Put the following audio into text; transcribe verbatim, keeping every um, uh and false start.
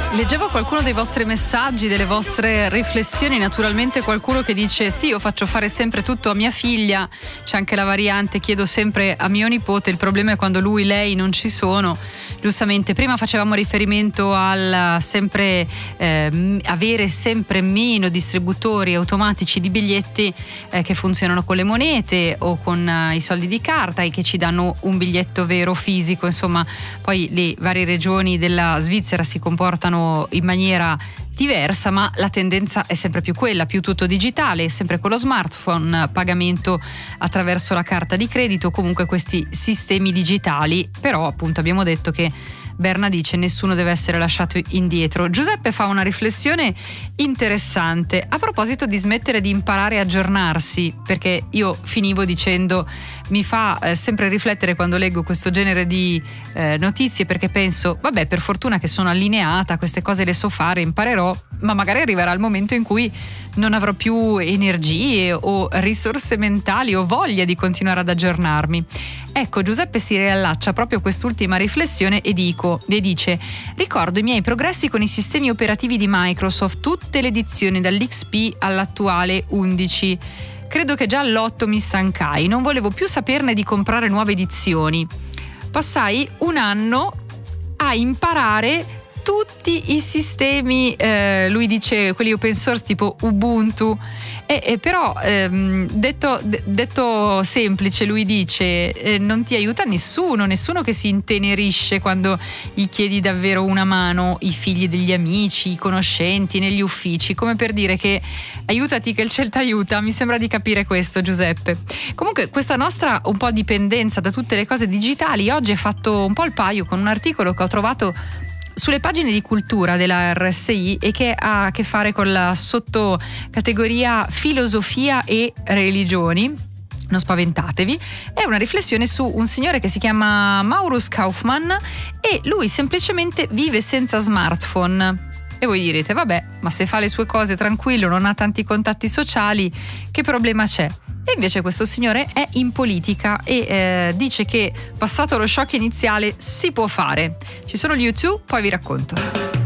Leggevo qualcuno dei vostri messaggi, delle vostre riflessioni, naturalmente qualcuno che dice sì, io faccio fare sempre tutto a mia figlia, c'è anche la variante chiedo sempre a mio nipote, il problema è quando lui, lei non ci sono. Giustamente prima facevamo riferimento al sempre eh, avere sempre meno distributori automatici di biglietti eh, che funzionano con le monete o con eh, i soldi di carta e che ci danno un biglietto vero fisico. Insomma, poi le varie regioni della Svizzera si comportano in maniera diversa, ma la tendenza è sempre più quella, più tutto digitale, sempre con lo smartphone, pagamento attraverso la carta di credito, comunque questi sistemi digitali. Però appunto abbiamo detto che Berna dice nessuno deve essere lasciato indietro. Giuseppe fa una riflessione interessante a proposito di smettere di imparare a aggiornarsi, perché io finivo dicendo mi fa eh, sempre riflettere quando leggo questo genere di eh, notizie, perché penso vabbè, per fortuna che sono allineata, queste cose le so fare, imparerò, ma magari arriverà il momento in cui non avrò più energie o risorse mentali o voglia di continuare ad aggiornarmi. Ecco, Giuseppe si riallaccia proprio a quest'ultima riflessione e, dico, e dice: ricordo i miei progressi con i sistemi operativi di Microsoft, tutte le edizioni dall'X P all'attuale undici. Credo che già all'otto mi stancai, non volevo più saperne di comprare nuove edizioni. Passai un anno a imparare tutti i sistemi, eh, lui dice quelli open source tipo Ubuntu, e, e però ehm, detto, de, detto semplice, lui dice eh, non ti aiuta nessuno, nessuno che si intenerisce quando gli chiedi davvero una mano, i figli degli amici, i conoscenti, negli uffici, come per dire che aiutati che il ciel t'aiuta. Mi sembra di capire questo, Giuseppe. Comunque questa nostra un po' dipendenza da tutte le cose digitali oggi è fatto un po' il paio con un articolo che ho trovato sulle pagine di cultura della R S I e che ha a che fare con la sottocategoria filosofia e religioni. Non spaventatevi, è una riflessione su un signore che si chiama Maurus Kaufmann e lui semplicemente vive senza smartphone. E voi direte vabbè, ma se fa le sue cose tranquillo, non ha tanti contatti sociali, che problema c'è? E invece questo signore è in politica e eh, dice che passato lo shock iniziale si può fare. Ci sono gli U due, poi vi racconto.